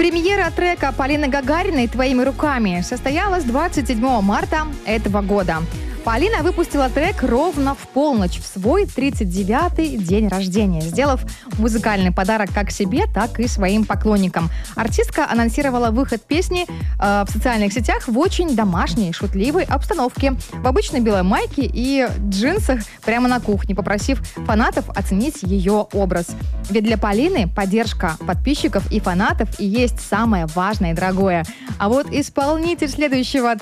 Премьера трека Полины Гагариной «Твоими руками» состоялась 27 марта этого года. Полина выпустила трек ровно в полночь, в свой 39-й день рождения, сделав музыкальный подарок как себе, так и своим поклонникам. Артистка анонсировала выход песни в социальных сетях в очень домашней, шутливой обстановке, в обычной белой майке и джинсах прямо на кухне, попросив фанатов оценить ее образ. Ведь для Полины поддержка подписчиков и фанатов и есть самое важное и дорогое. А вот исполнитель следующего